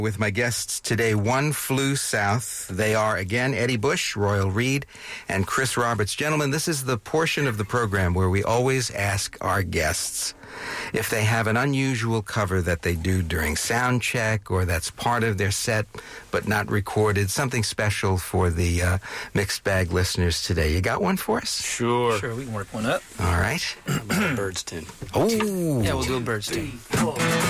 With my guests today, One Flew South. They are, again, Eddie Bush, Royal Reed, and Chris Roberts. Gentlemen, this is the portion of the program where we always ask our guests if they have an unusual cover that they do during sound check or that's part of their set but not recorded, something special for the Mixed Bag listeners today. You got one for us? Sure, we can work one up. All right. How about a Birds tune? Oh. Yeah, we'll do a Birds tune.